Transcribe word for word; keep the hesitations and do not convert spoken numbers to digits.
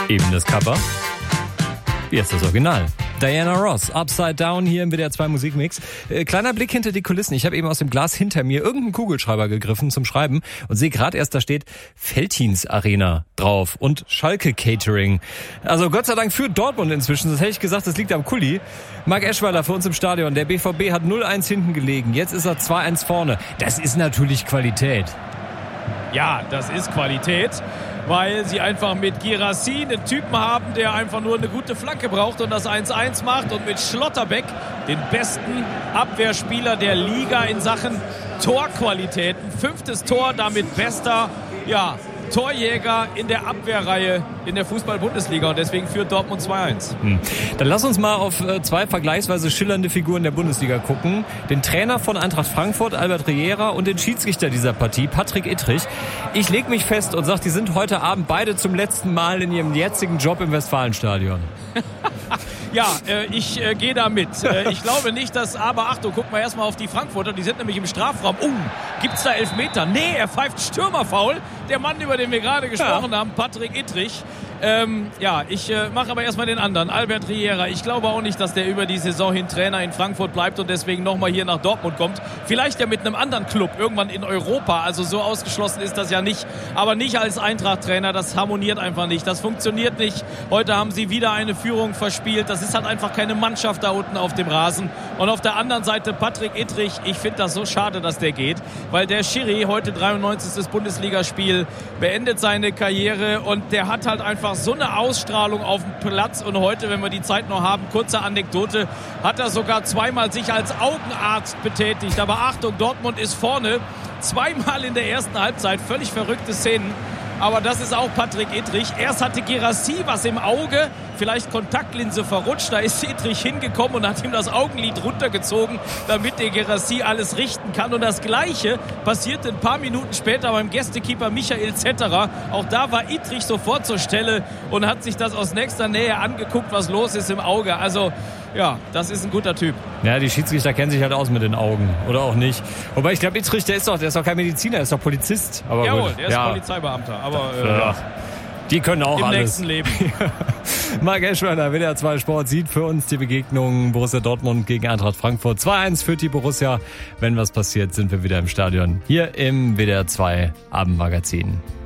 Eben das Cover. Jetzt das Original. Diana Ross, Upside Down hier im W D R zwei Musikmix. Äh, kleiner Blick hinter die Kulissen. Ich habe eben aus dem Glas hinter mir irgendeinen Kugelschreiber gegriffen zum Schreiben und sehe gerade erst, da steht Veltins Arena drauf und Schalke Catering. Also Gott sei Dank für Dortmund inzwischen. Das hätte ich gesagt, das liegt am Kuli. Marc Eschweiler für uns im Stadion. Der B V B hat null eins hinten gelegen. Jetzt ist er zwei eins vorne. Das ist natürlich Qualität. Ja, das ist Qualität, weil sie einfach mit Guirassy einen Typen haben, der einfach nur eine gute Flanke braucht und das eins eins macht, und mit Schlotterbeck, den besten Abwehrspieler der Liga in Sachen Torqualitäten. Fünftes Tor, damit bester, ja, Torjäger in der Abwehrreihe in der Fußball-Bundesliga, und deswegen führt Dortmund zwei eins. Hm. Dann lass uns mal auf zwei vergleichsweise schillernde Figuren der Bundesliga gucken. Den Trainer von Eintracht Frankfurt, Albert Riera, und den Schiedsrichter dieser Partie, Patrick Ittrich. Ich leg mich fest und sag, die sind heute Abend beide zum letzten Mal in ihrem jetzigen Job im Westfalenstadion. Ja, äh, ich äh, gehe da mit. Äh, ich glaube nicht, dass, aber Achtung, guck mal erstmal auf die Frankfurter, die sind nämlich im Strafraum. Uh, gibt's da Elfmeter? Nee, er pfeift Stürmerfoul. Der Mann, über den wir gerade gesprochen ja. haben, Patrick Ittrich. Ähm, ja, ich äh, mache aber erstmal den anderen, Albert Riera. Ich glaube auch nicht, dass der über die Saison hin Trainer in Frankfurt bleibt und deswegen nochmal hier nach Dortmund kommt. Vielleicht ja mit einem anderen Club, irgendwann in Europa. Also so ausgeschlossen ist das ja nicht. Aber nicht als Eintracht-Trainer, das harmoniert einfach nicht. Das funktioniert nicht. Heute haben sie wieder eine Führung verspielt. Das ist halt einfach keine Mannschaft da unten auf dem Rasen. Und auf der anderen Seite Patrick Ittrich. Ich finde das so schade, dass der geht. Weil der Schiri, heute dreiundneunzigstes Bundesligaspiel, beendet seine Karriere und der hat halt einfach so eine Ausstrahlung auf dem Platz. Und heute, wenn wir die Zeit noch haben, kurze Anekdote, hat er sogar zweimal sich als Augenarzt betätigt. Aber Achtung, Dortmund ist vorne. Zweimal in der ersten Halbzeit. Völlig verrückte Szenen. Aber das ist auch Patrick Ittrich. Erst hatte Guirassy was im Auge, vielleicht Kontaktlinse verrutscht. Da ist Ittrich hingekommen und hat ihm das Augenlid runtergezogen, damit der Guirassy alles richten kann. Und das Gleiche passierte ein paar Minuten später beim Gästekeeper Michael Zetterer. Auch da war Ittrich sofort zur Stelle und hat sich das aus nächster Nähe angeguckt, was los ist im Auge. Also ja, das ist ein guter Typ. Ja, die Schiedsrichter kennen sich halt aus mit den Augen. Oder auch nicht. Wobei, ich glaube, Ittrich, der ist doch, der ist doch kein Mediziner, der ist doch Polizist. Aber Jawohl, gut. der ist ja. Polizeibeamter. Aber äh, ja. Die können auch im alles. nächsten Leben. Marc Eschweiler, W D R zwei Sport, sieht für uns die Begegnung Borussia Dortmund gegen Eintracht Frankfurt. zwei eins führt die Borussia. Wenn was passiert, sind wir wieder im Stadion. Hier im W D R zwei Abendmagazin.